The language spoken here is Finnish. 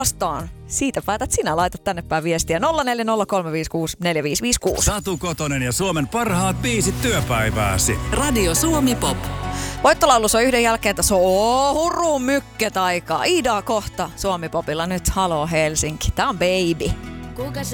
vastaan? Siitä päätät sinä. Laita tänne päin viestiä 0403564556. Satu Kotonen ja Suomen parhaat biisit työpäivääsi. Radio Suomi Pop. Voittolaulussa on yhden jälkeen tässä on hurun mykket aikaa. Iida kohta Suomi Popilla nyt. Halo Helsinki. Tää on Baby.